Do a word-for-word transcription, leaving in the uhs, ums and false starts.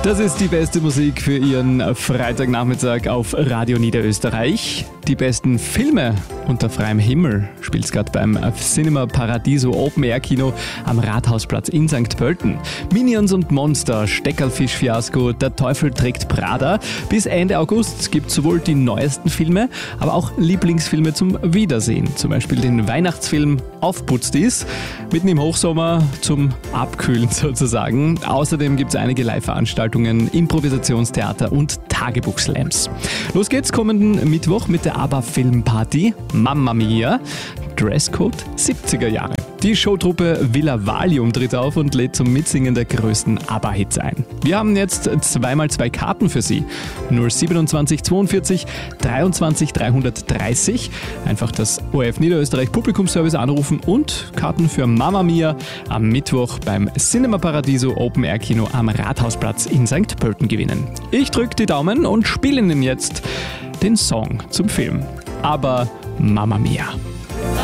Das ist die beste Musik für Ihren Freitagnachmittag auf Radio Niederösterreich. Die besten Filme unter freiem Himmel spielt es gerade beim Cinema Paradiso Open Air Kino am Rathausplatz in Sankt Pölten. Minions und Monster, Steckerlfisch-Fiasko, Der Teufel trägt Prada. Bis Ende August gibt es sowohl die neuesten Filme, aber auch Lieblingsfilme zum Wiedersehen. Zum Beispiel den Weihnachtsfilm Aufputzdies, mitten im Hochsommer zum Abkühlen sozusagen. Außerdem gibt es einige Live-Veranstaltungen, Improvisationstheater und Tagebuchslams. Los geht's kommenden Mittwoch mit der ABBA-Filmparty Mamma Mia. Dresscode siebziger Jahre. Die Showtruppe Villa Valium tritt auf und lädt zum Mitsingen der größten ABBA-Hits ein. Wir haben jetzt zweimal zwei Karten für Sie. null siebenundzwanzig zweiundvierzig dreiundzwanzig dreihundertdreißig. Einfach das O R F Niederösterreich Publikumsservice anrufen und Karten für Mamma Mia am Mittwoch beim Cinema Paradiso Open Air Kino am Rathausplatz in Sankt Pölten gewinnen. Ich drücke die Daumen und spiele Ihnen jetzt den Song zum Film. Aber Mamma Mia.